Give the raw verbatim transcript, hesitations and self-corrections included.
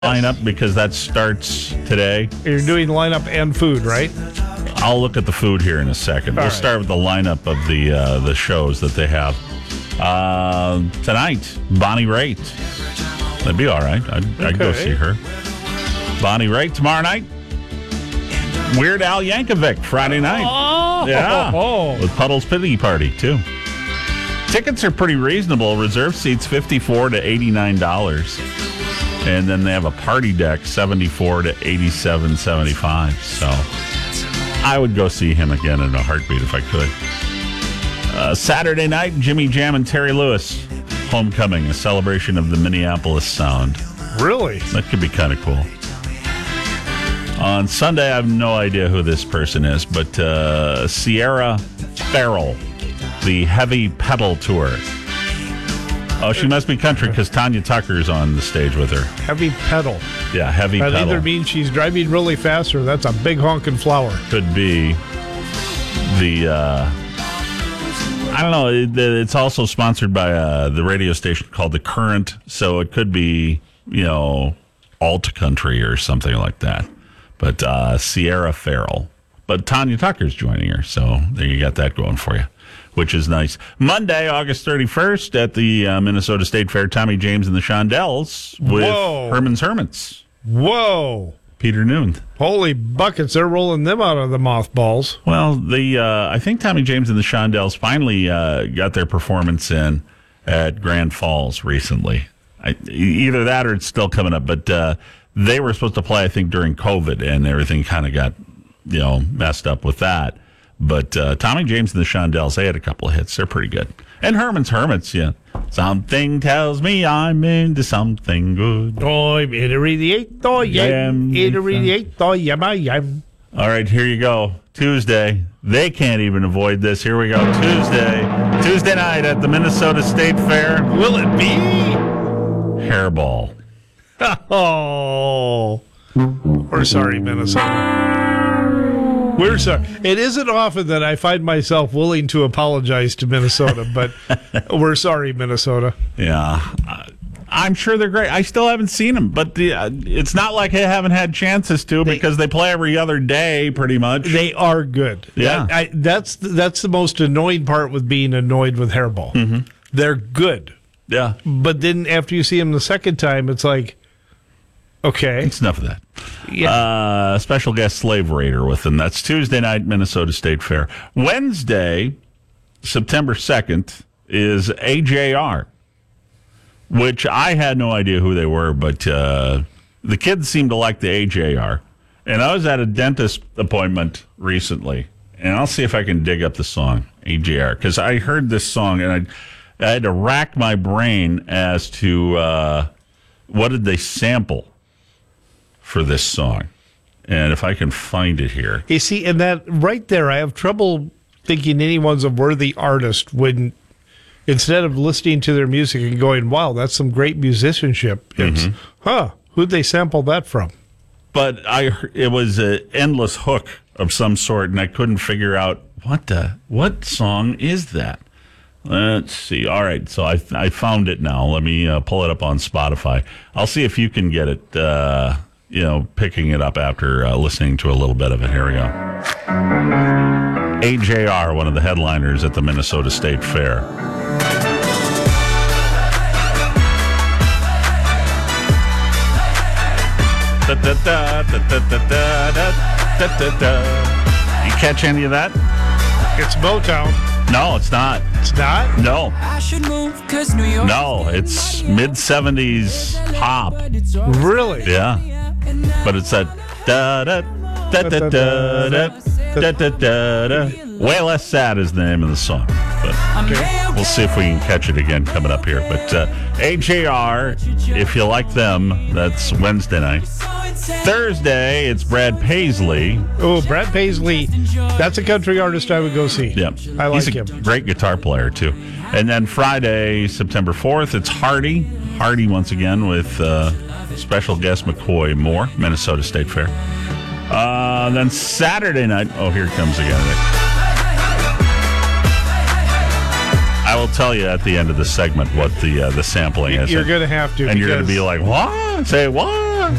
lineup because that starts today. You're doing lineup and food, right? I'll look at the food here in a second. All we'll right. start with the lineup of the uh, the shows that they have. Uh, tonight, Bonnie Raitt. That'd be all right. I'd, okay. I'd go see her. Bonnie Raitt tomorrow night. Weird Al Yankovic Friday night. Oh, yeah, oh. With Puddle's Pity Party too. Tickets are pretty reasonable. Reserve seats fifty-four to eighty-nine dollars, and then they have a party deck seventy-four to eighty-seven seventy-five. So I would go see him again in a heartbeat if I could. Uh, Saturday night, Jimmy Jam and Terry Lewis, Homecoming, a celebration of the Minneapolis sound. Really? That could be kind of cool. On Sunday, I have no idea who this person is, but uh, Sierra Farrell, the Heavy Pedal Tour. Oh, she must be country because Tanya Tucker's on the stage with her. Heavy pedal. Yeah, heavy that pedal. That either means she's driving really fast or that's a big honking flower. Could be the, uh, I don't know, it, it's also sponsored by uh, the radio station called The Current, so it could be, you know, alt country or something like that. But uh, Sierra Farrell. But Tanya Tucker's joining her, so there you got that going for you, which is nice. Monday, August thirty-first, at the uh, Minnesota State Fair, Tommy James and the Shondells with Whoa. Herman's Hermits. Whoa. Peter Noon. Holy buckets, they're rolling them out of the mothballs. Well, the uh, I think Tommy James and the Shondells finally uh, got their performance in at Grand Falls recently. I, either that or it's still coming up, but uh, they were supposed to play, I think, during COVID, and everything kind of got, you know, messed up with that. But uh, Tommy James and the Shondells, they had a couple of hits. They're pretty good. And Herman's Hermits, yeah. Something tells me I'm into something good. Oh, I'm in a radiate, oh, yeah. In a radiate, oh, yeah, my, yeah. All right, here you go. Tuesday. They can't even avoid this. Here we go. Tuesday. Tuesday night at the Minnesota State Fair. Will it be? Hairball. Oh. We're sorry, Minnesota. We're sorry. It isn't often that I find myself willing to apologize to Minnesota, but we're sorry, Minnesota. Yeah. I'm sure they're great. I still haven't seen them, but the, uh, it's not like I haven't had chances to they, because they play every other day pretty much. They are good. Yeah. I, I, that's, that's the most annoying part with being annoyed with Hairball. Mm-hmm. They're good. Yeah. But then after you see them the second time, it's like, okay. It's enough of that. Yeah. Uh, special guest Slave Raider with them. That's Tuesday night, Minnesota State Fair. Wednesday, September second, is A J R, which I had no idea who they were, but uh, the kids seemed to like the A J R. And I was at a dentist appointment recently, and I'll see if I can dig up the song, A J R, because I heard this song, and I, I had to rack my brain as to uh, what did they sample for this song, and if I can find it here. You see, and that right there, I have trouble thinking anyone's a worthy artist when instead of listening to their music and going, wow, that's some great musicianship, it's, mm-hmm. huh, who'd they sample that from? But I, it was an endless hook of some sort, and I couldn't figure out what the, what song is that? Let's see. All right, so I I found it now. Let me uh, pull it up on Spotify. I'll see if you can get it, uh, you know, picking it up after uh, listening to a little bit of it. Here we go. A J R, one of the headliners at the Minnesota State Fair. Da, da, da, da, da, da, da, da, da, da. You catch any of that? It's Motown. No, it's not. It's not? No. I should move 'cause New York. No, it's mid-seventies pop. Really? Yeah. But it's that da da da da da da da da da da. Way Less Sad is the name of the song. But Okay. we'll see if we can catch it again coming up here. But uh, A J R, if you like them, that's Wednesday night. Thursday, it's Brad Paisley. Oh, Brad Paisley. That's a country artist I would go see. Yeah. I like He's a him. great guitar player, too. And then Friday, September fourth, it's Hardy. Hardy, once again, with uh, special guest McCoy Moore, Minnesota State Fair. Uh, then Saturday night, oh, here it comes again. I will tell you at the end of the segment what the uh, the sampling is. You're going to have to. And you're going to be like, what? Say what?